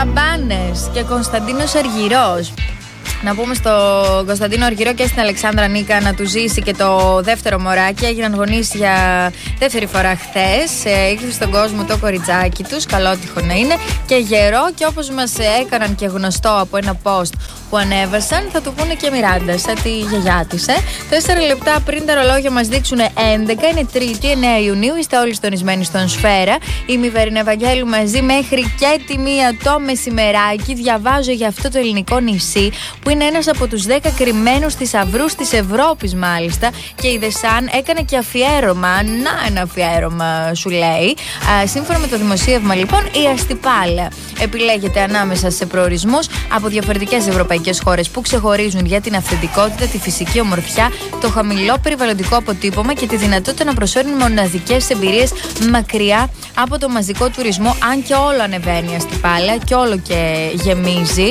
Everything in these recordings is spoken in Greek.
Καμπάνες και Κωνσταντίνος Αργυρός. Να πούμε στον Κωνσταντίνο Αργυρό και στην Αλεξάνδρα Νίκα να του ζήσει και το δεύτερο μωράκι. Έγιναν γονείς για δεύτερη φορά χθες. Ήρθε στον κόσμο το κοριτσάκι τους. Καλότυχο να είναι. Και γερό, και όπως μας έκαναν και γνωστό από ένα post που ανέβασαν, θα του πούνε και Μιράντα, σαν τη γιαγιά της. 4 λεπτά πριν τα ρολόγια μας δείξουν 11, είναι Τρίτη, 9 Ιουνίου. Είστε όλοι στονισμένοι στον Σφαίρα. Είμαι η Βερίνα Ευαγγέλου μαζί μέχρι και τη 1 το μεσημεράκι. Διαβάζω για αυτό το ελληνικό νησί που είναι ένας από τους 10 κρυμμένους θησαυρούς της Ευρώπης, μάλιστα. Και η The Sun έκανε και αφιέρωμα. Να, ένα αφιέρωμα σου λέει. Σύμφωνα με το δημοσίευμα, λοιπόν, η Αστυπάλαια επιλέγεται ανάμεσα σε προορισμούς από διαφορετικές ευρωπαϊκές χώρες που ξεχωρίζουν για την αυθεντικότητα, τη φυσική ομορφιά, το χαμηλό περιβαλλοντικό αποτύπωμα και τη δυνατότητα να προσφέρουν μοναδικές εμπειρίες μακριά από το μαζικό τουρισμό. Αν και όλο ανεβαίνει η Αστυπάλαια και όλο και γεμίζει,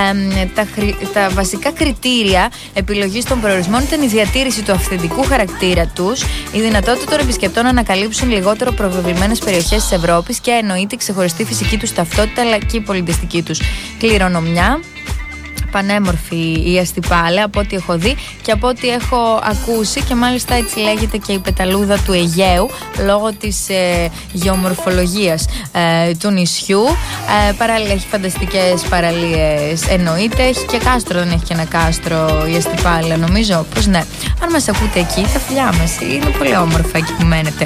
τα βασικά κριτήρια επιλογής των προορισμών ήταν η διατήρηση του αυθεντικού χαρακτήρα τους, η δυνατότητα των επισκεπτών να ανακαλύψουν λιγότερο προβεβλημένες περιοχές της Ευρώπης και εννοείται η ξεχωριστή φυσική τους ταυτότητα αλλά και η πολιτιστική τους κληρονομιά. Πανέμορφη η Αστυπάλαια από ό,τι έχω δει και από ό,τι έχω ακούσει, και μάλιστα έτσι λέγεται και η πεταλούδα του Αιγαίου λόγω της γεωμορφολογίας του νησιού. Παράλληλα έχει φανταστικές παραλίες, εννοείται. Έχει και κάστρο, δεν έχει και ένα κάστρο η Αστυπάλαια, νομίζω. Πως ναι. Αν μας ακούτε εκεί, τα φιλιά μας. Είναι πολύ όμορφα εκεί που μένετε.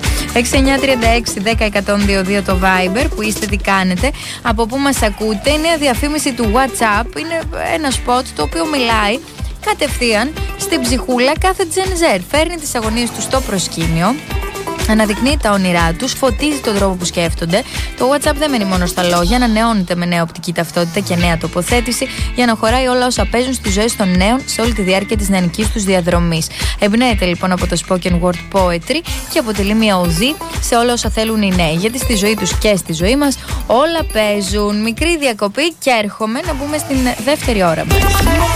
6936-10-102-2 το Viber που είστε, τι κάνετε, από πού μας ακούτε. Είναι η διαφήμιση του WhatsApp. Είναι ένα σποτ το οποίο μιλάει κατευθείαν στην ψυχούλα κάθε Gen Z. Φέρνει τις αγωνίες του στο προσκήνιο, αναδεικνύει τα όνειρά τους, φωτίζει τον τρόπο που σκέφτονται. Το WhatsApp δεν μένει μόνο στα λόγια, ανανεώνεται με νέα οπτική ταυτότητα και νέα τοποθέτηση για να χωράει όλα όσα παίζουν στις ζωές των νέων σε όλη τη διάρκεια της νεανικής τους διαδρομής. Εμπνέεται λοιπόν από το spoken word poetry και αποτελεί μια οδή σε όλα όσα θέλουν οι νέοι. Γιατί στη ζωή τους και στη ζωή μας όλα παίζουν. Μικρή διακοπή και έρχομαι να μπούμε στην δεύτερη ώρα μας.